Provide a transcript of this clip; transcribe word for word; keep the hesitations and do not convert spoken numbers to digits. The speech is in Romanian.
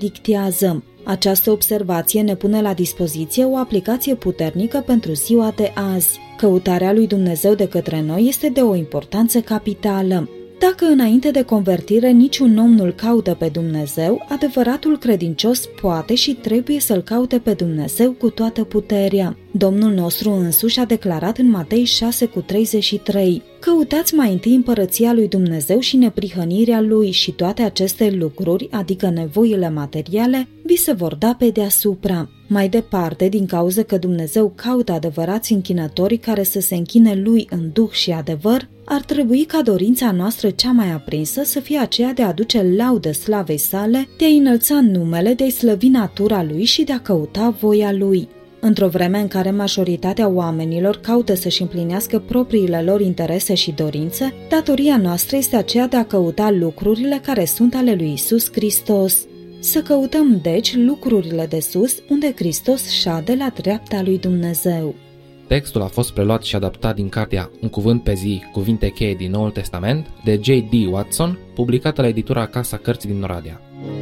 dictează. Această observație ne pune la dispoziție o aplicație puternică pentru ziua de azi. Căutarea lui Dumnezeu de către noi este de o importanță capitală. Dacă înainte de convertire niciun om nu-L caută pe Dumnezeu, adevăratul credincios poate și trebuie să-L caute pe Dumnezeu cu toată puterea. Domnul nostru însuși a declarat în Matei șase cu treizeci și trei: căutați mai întâi împărăția lui Dumnezeu și neprihănirea Lui și toate aceste lucruri, adică nevoile materiale, vi se vor da pe deasupra. Mai departe, din cauza că Dumnezeu caută adevărați închinători care să se închine Lui în duh și adevăr, ar trebui ca dorința noastră cea mai aprinsă să fie aceea de a aduce laudă slavei sale, de a înălța numele, de a slăvi natura Lui și de a căuta voia Lui. Într-o vreme în care majoritatea oamenilor caută să-și împlinească propriile lor interese și dorințe, datoria noastră este aceea de a căuta lucrurile care sunt ale lui Isus Hristos. Să căutăm, deci, lucrurile de sus, unde Hristos șade la dreapta lui Dumnezeu. Textul a fost preluat și adaptat din cartea Un cuvânt pe zi, cuvinte cheie din Noul Testament, de J D Watson, publicată la editura Casa Cărții din Oradea.